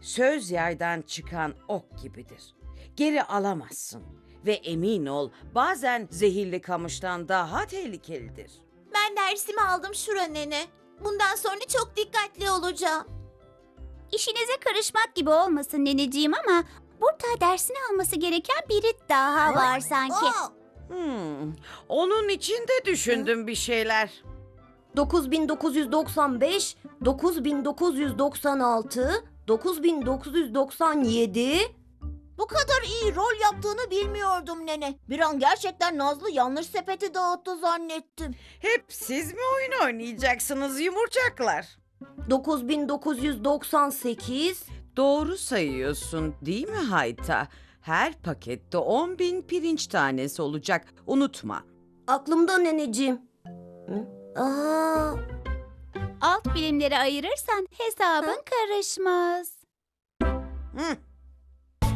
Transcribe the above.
söz yaydan çıkan ok gibidir. Geri alamazsın ve emin ol bazen zehirli kamıştan daha tehlikelidir. Ben dersimi aldım Şura nene. Bundan sonra çok dikkatli olacağım. İşinize karışmak gibi olmasın neneciğim ama burada dersini alması gereken biri daha var sanki. Onun için de düşündüm bir şeyler. 9995, 9996, 9997. Bu kadar iyi rol yaptığını bilmiyordum nene. Bir an gerçekten Nazlı yanlış sepeti dağıttı zannettim. Hep siz mi oyun oynayacaksınız yumurcaklar? 9998. Doğru sayıyorsun değil mi Hayta? Her pakette 10.000 pirinç tanesi olacak. Unutma. Aklımda neneciğim. Aa, Alt bilimleri ayırırsan hesabın karışmaz. Hı.